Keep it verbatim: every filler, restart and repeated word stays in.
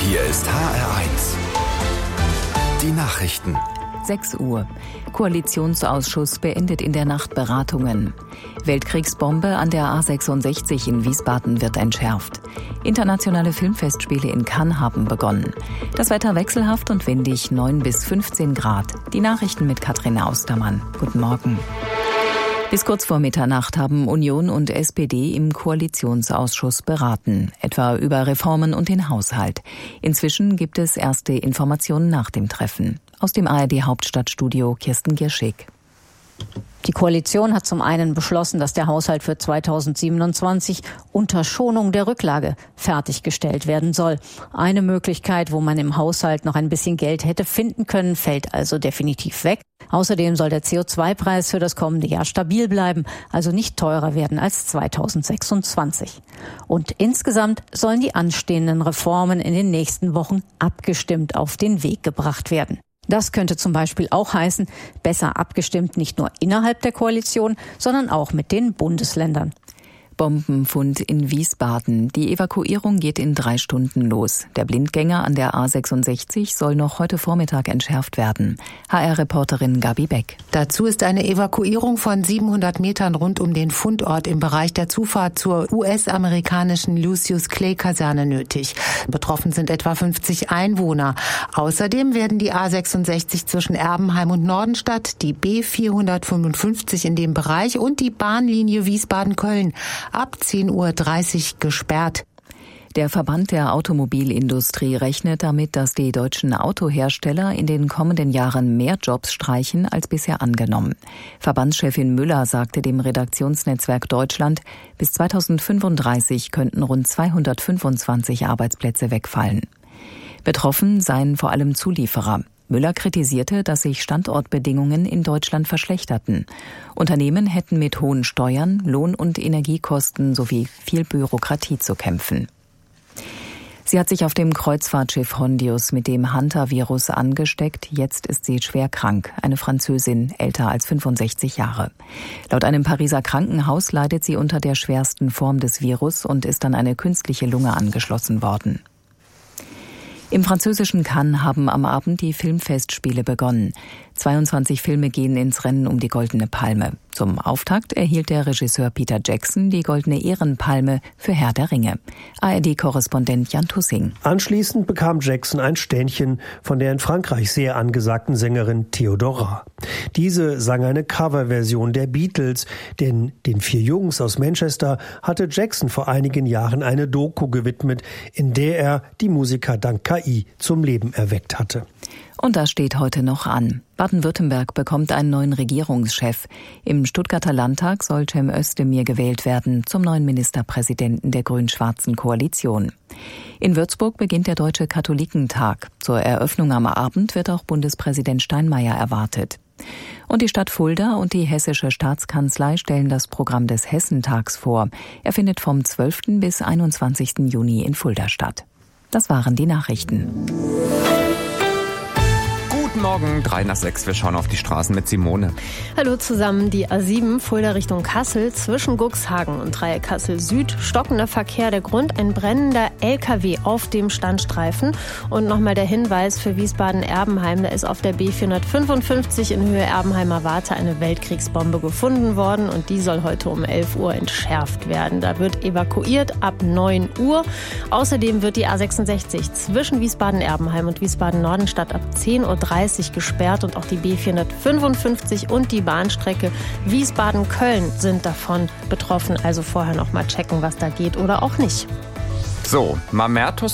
Hier ist H R eins. Die Nachrichten. sechs Uhr. Koalitionsausschuss beendet in der Nacht Beratungen. Weltkriegsbombe an der A sechsundsechzig in Wiesbaden wird entschärft. Internationale Filmfestspiele in Cannes haben begonnen. Das Wetter wechselhaft und windig, neun bis fünfzehn Grad. Die Nachrichten mit Katrin Austermann. Guten Morgen. Bis kurz vor Mitternacht haben Union und S P D im Koalitionsausschuss beraten, etwa über Reformen und den Haushalt. Inzwischen gibt es erste Informationen nach dem Treffen. Aus dem A R D-Hauptstadtstudio Kirsten Gierschig. Die Koalition hat zum einen beschlossen, dass der Haushalt für zweitausendsiebenundzwanzig unter Schonung der Rücklage fertiggestellt werden soll. Eine Möglichkeit, wo man im Haushalt noch ein bisschen Geld hätte finden können, fällt also definitiv weg. Außerdem soll der C O zwei Preis für das kommende Jahr stabil bleiben, also nicht teurer werden als zweitausendsechsundzwanzig. Und insgesamt sollen die anstehenden Reformen in den nächsten Wochen abgestimmt auf den Weg gebracht werden. Das könnte zum Beispiel auch heißen, besser abgestimmt nicht nur innerhalb der Koalition, sondern auch mit den Bundesländern. Bombenfund in Wiesbaden. Die Evakuierung geht in drei Stunden los. Der Blindgänger an der A sechsundsechzig soll noch heute Vormittag entschärft werden. H R-Reporterin Gabi Beck. Dazu ist eine Evakuierung von siebenhundert Metern rund um den Fundort im Bereich der Zufahrt zur U S-amerikanischen Lucius-Clay-Kaserne nötig. Betroffen sind etwa fünfzig Einwohner. Außerdem werden die A sechsundsechzig zwischen Erbenheim und Nordenstadt, die B vierhundertfünfundfünfzig in dem Bereich und die Bahnlinie Wiesbaden-Köln ab zehn Uhr dreißig gesperrt. Der Verband der Automobilindustrie rechnet damit, dass die deutschen Autohersteller in den kommenden Jahren mehr Jobs streichen als bisher angenommen. Verbandschefin Müller sagte dem Redaktionsnetzwerk Deutschland, bis zweitausendfünfunddreißig könnten rund zweihundertfünfundzwanzig Arbeitsplätze wegfallen. Betroffen seien vor allem Zulieferer. Müller kritisierte, dass sich Standortbedingungen in Deutschland verschlechterten. Unternehmen hätten mit hohen Steuern, Lohn- und Energiekosten sowie viel Bürokratie zu kämpfen. Sie hat sich auf dem Kreuzfahrtschiff Hondius mit dem Hantavirus angesteckt. Jetzt ist sie schwer krank. Eine Französin, älter als fünfundsechzig Jahre. Laut einem Pariser Krankenhaus leidet sie unter der schwersten Form des Virus und ist an eine künstliche Lunge angeschlossen worden. Im französischen Cannes haben am Abend die Filmfestspiele begonnen. zweiundzwanzig Filme gehen ins Rennen um die Goldene Palme. Zum Auftakt erhielt der Regisseur Peter Jackson die Goldene Ehrenpalme für Herr der Ringe. A R D-Korrespondent Jan Tussing. Anschließend bekam Jackson ein Ständchen von der in Frankreich sehr angesagten Sängerin Theodora. Diese sang eine Coverversion der Beatles, denn den vier Jungs aus Manchester hatte Jackson vor einigen Jahren eine Doku gewidmet, in der er die Musiker dank K I zum Leben erweckt hatte. Und das steht heute noch an. Baden-Württemberg bekommt einen neuen Regierungschef. Im Stuttgarter Landtag soll Cem Özdemir gewählt werden zum neuen Ministerpräsidenten der grün-schwarzen Koalition. In Würzburg beginnt der Deutsche Katholikentag. Zur Eröffnung am Abend wird auch Bundespräsident Steinmeier erwartet. Und die Stadt Fulda und die Hessische Staatskanzlei stellen das Programm des Hessentags vor. Er findet vom zwölften bis einundzwanzigsten Juni in Fulda statt. Das waren die Nachrichten. Guten Morgen, drei nach sechs, wir schauen auf die Straßen mit Simone. Hallo zusammen, die A sieben Fulda Richtung Kassel zwischen Guxhagen und Dreieck Kassel Süd. Stockender Verkehr, der Grund ein brennender L K W auf dem Standstreifen. Und nochmal der Hinweis für Wiesbaden-Erbenheim, da ist auf der B vierhundertfünfundfünfzig in Höhe Erbenheimer Warte eine Weltkriegsbombe gefunden worden und die soll heute um elf Uhr entschärft werden. Da wird evakuiert ab neun Uhr. Außerdem wird die A sechsundsechzig zwischen Wiesbaden-Erbenheim und Wiesbaden-Nordenstadt ab zehn Uhr dreißig gesperrt und auch die B vierhundertfünfundfünfzig und die Bahnstrecke Wiesbaden-Köln sind davon betroffen. Also vorher noch mal checken, was da geht oder auch nicht. So, Mamertus